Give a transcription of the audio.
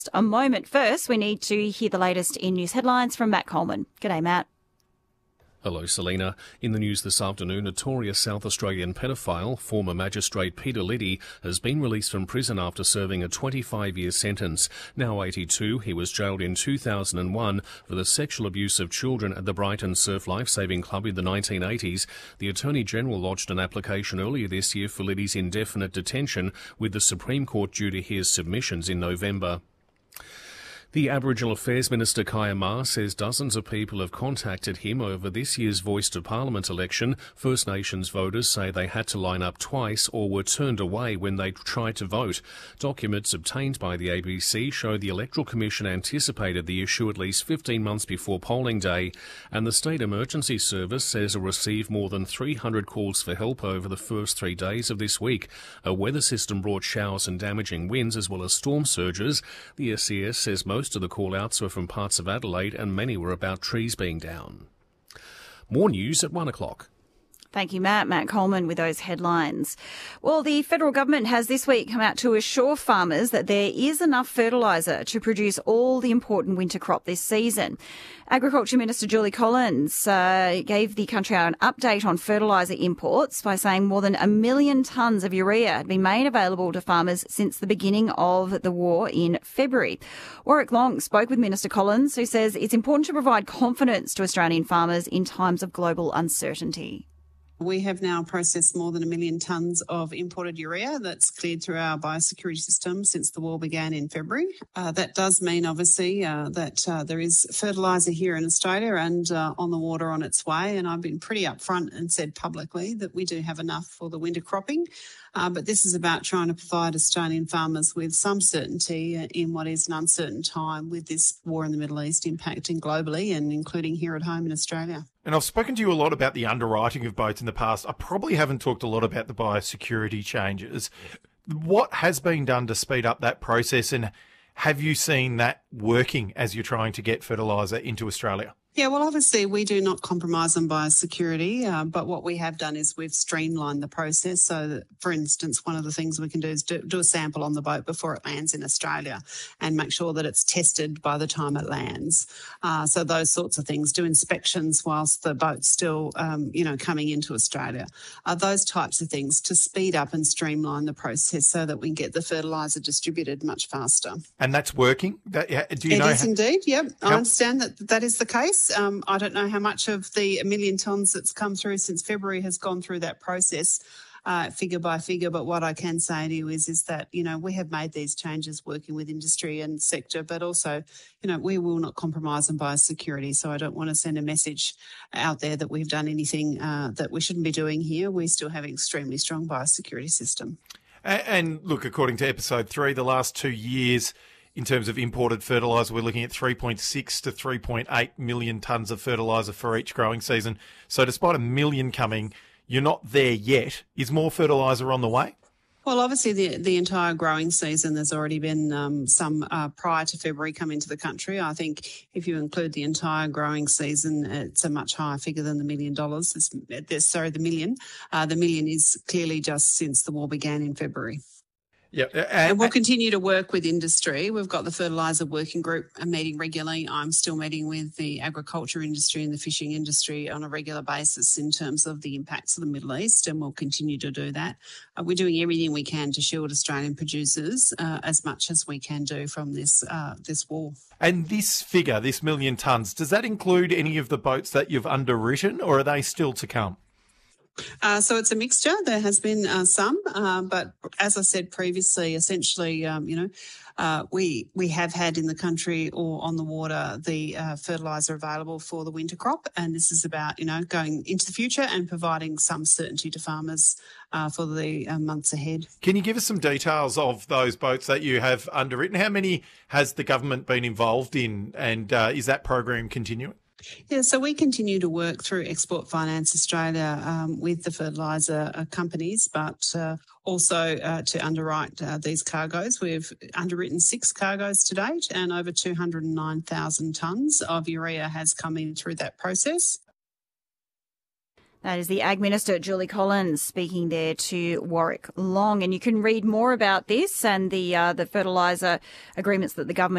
a moment. First, we need to hear the latest in news headlines from Matt Coleman. G'day, Matt. Hello, Selena. In the news this afternoon, notorious South Australian pedophile, former magistrate Peter Liddy, has been released from prison after serving a 25-year sentence. Now 82, he was jailed in 2001 for the sexual abuse of children at the Brighton Surf Lifesaving Club in the 1980s. The Attorney-General lodged an application earlier this year for Liddy's indefinite detention, with the Supreme Court due to hear submissions in November. The Aboriginal Affairs Minister Kaya Ma says dozens of people have contacted him over this year's Voice to Parliament election. First Nations voters say they had to line up twice or were turned away when they tried to vote. Documents obtained by the ABC show the Electoral Commission anticipated the issue at least 15 months before polling day, and the State Emergency Service says it received more than 300 calls for help over the first 3 days of this week. A weather system brought showers and damaging winds as well as storm surges. The SES says most of the call-outs were from parts of Adelaide and many were about trees being down. More news at 1 o'clock. Thank you, Matt. Matt Coleman with those headlines. Well, the federal government has this week come out to assure farmers that there is enough fertiliser to produce all the important winter crop this season. Agriculture Minister Julie Collins gave the country an update on fertiliser imports by saying more than 1 million tonnes of urea had been made available to farmers since the beginning of the war in February. Warwick Long spoke with Minister Collins, who says it's important to provide confidence to Australian farmers in times of global uncertainty. We have now processed more than 1 million tonnes of imported urea that's cleared through our biosecurity system since the war began in February. That does mean, obviously, that there is fertiliser here in Australia and on the water on its way. And I've been pretty upfront and said publicly that we do have enough for the winter cropping. But this is about trying to provide Australian farmers with some certainty in what is an uncertain time with this war in the Middle East impacting globally and including here at home in Australia. And I've spoken to you a lot about the underwriting of boats in the past. I probably haven't talked a lot about the biosecurity changes. What has been done to speed up that process, and have you seen that working as you're trying to get fertiliser into Australia? Yeah, well, obviously we do not compromise on biosecurity, but what we have done is we've streamlined the process so that, for instance, one of the things we can do is do a sample on the boat before it lands in Australia and make sure that it's tested by the time it lands. So those sorts of things, do inspections whilst the boat's still, coming into Australia. Those types of things to speed up and streamline the process so that we can get the fertiliser distributed much faster. And that's working? It is indeed, yep. I understand that is the case. I don't know how much of the 1 million tonnes that's come through since February has gone through that process, figure by figure. But what I can say to you is that, we have made these changes working with industry and sector, but also, we will not compromise on biosecurity. So I don't want to send a message out there that we've done anything that we shouldn't be doing here. We still have an extremely strong biosecurity system. And look, according to episode 3, the last 2 years, in terms of imported fertiliser, we're looking at 3.6 to 3.8 million tonnes of fertiliser for each growing season. So despite 1 million coming, you're not there yet. Is more fertiliser on the way? Well, obviously the entire growing season, there's already been some prior to February come into the country. I think if you include the entire growing season, it's a much higher figure than the $1 million. The million. The million is clearly just since the war began in February. Yeah, and we'll continue to work with industry. We've got the fertiliser working group meeting regularly. I'm still meeting with the agriculture industry and the fishing industry on a regular basis in terms of the impacts of the Middle East, and we'll continue to do that. We're doing everything we can to shield Australian producers as much as we can do from this war. And this figure, this 1 million tonnes, does that include any of the boats that you've underwritten, or are they still to come? So it's a mixture. There has been some, but as I said previously, essentially, we have had in the country or on the water the fertiliser available for the winter crop, and this is about going into the future and providing some certainty to farmers for the months ahead. Can you give us some details of those boats that you have underwritten? How many has the government been involved in, and is that program continuing? Yeah, so we continue to work through Export Finance Australia with the fertiliser companies, but also to underwrite these cargoes. We've underwritten 6 cargoes to date, and over 209,000 tonnes of urea has come in through that process. That is the Ag Minister, Julie Collins, speaking there to Warwick Long. And you can read more about this and the fertiliser agreements that the government